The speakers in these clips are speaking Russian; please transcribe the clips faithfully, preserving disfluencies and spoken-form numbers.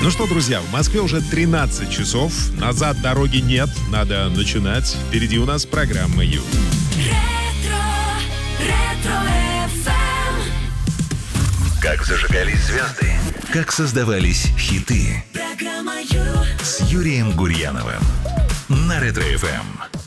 Ну что, друзья, в Москве уже тринадцать часов. Назад дороги нет, надо начинать. Впереди у нас программа Ю. Как зажигались звезды, как создавались хиты. Программа Ю с Юрием Гурьяновым на Ретро-эф эм.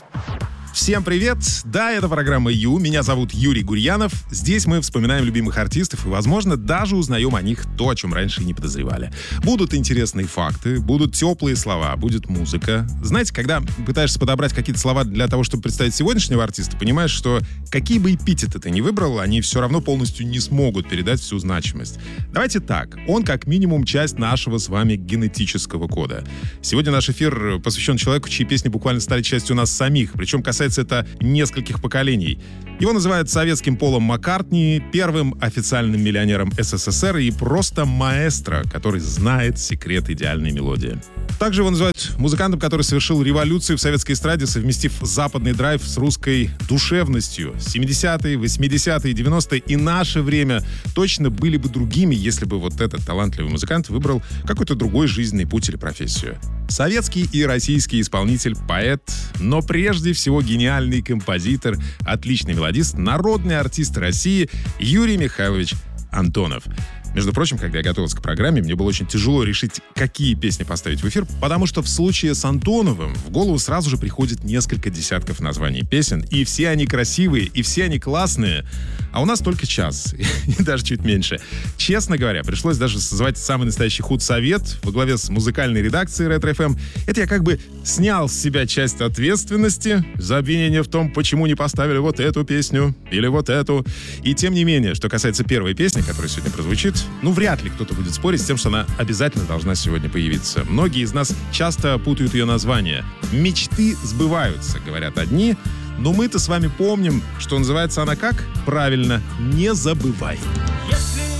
Всем привет! Да, это программа Ю. Меня зовут Юрий Гурьянов. Здесь мы вспоминаем любимых артистов и, возможно, даже узнаем о них то, о чем раньше и не подозревали. Будут интересные факты, будут теплые слова, будет музыка. Знаете, когда пытаешься подобрать какие-то слова для того, чтобы представить сегодняшнего артиста, понимаешь, что какие бы эпитеты ты ни выбрал, они все равно полностью не смогут передать всю значимость. Давайте так. Он как минимум часть нашего с вами генетического кода. Сегодня наш эфир посвящен человеку, чьи песни буквально стали частью нас самих, причем касается это нескольких поколений. Его называют советским Полом Маккартни, первым официальным миллионером эс эс эс эр и просто маэстро, который знает секрет идеальной мелодии. Также его называют музыкантом, который совершил революцию в советской эстраде, совместив западный драйв с русской душевностью. семидесятые, восьмидесятые, девяностые и наше время точно были бы другими, если бы вот этот талантливый музыкант выбрал какой-то другой жизненный путь или профессию. Советский и российский исполнитель, поэт, но прежде всего гениальный композитор, отличный мелодист, народный артист России Юрий Михайлович Антонов. Между прочим, когда я готовился к программе, мне было очень тяжело решить, какие песни поставить в эфир, потому что в случае с Антоновым в голову сразу же приходит несколько десятков названий песен, и все они красивые, и все они классные, а у нас только час, и даже чуть меньше. Честно говоря, пришлось даже созвать самый настоящий худсовет во главе с музыкальной редакцией Ретро-эф эм. Это я как бы снял с себя часть ответственности за обвинение в том, почему не поставили вот эту песню или вот эту. И тем не менее, что касается первой песни, которая сегодня прозвучит, ну, вряд ли кто-то будет спорить с тем, что она обязательно должна сегодня появиться. Многие из нас часто путают ее название. «Мечты сбываются», говорят одни, но мы-то с вами помним, что называется она как? Правильно, «Не забывай».